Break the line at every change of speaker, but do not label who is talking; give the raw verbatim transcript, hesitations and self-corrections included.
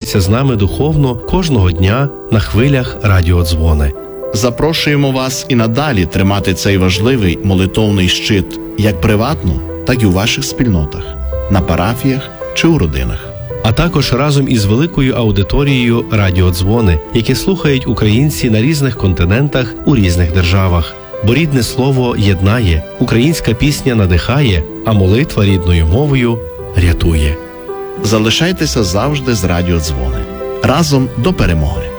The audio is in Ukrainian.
з'єднується з нами духовно кожного дня на хвилях радіодзвони.
Запрошуємо вас і надалі тримати цей важливий молитовний щит як приватно, так і у ваших спільнотах, на парафіях чи у родинах.
А також разом із великою аудиторією радіодзвони, які слухають українці на різних континентах у різних державах. Бо рідне слово єднає, українська пісня надихає, а молитва рідною мовою рятує.
Залишайтеся завжди з радіодзвони. Разом до перемоги!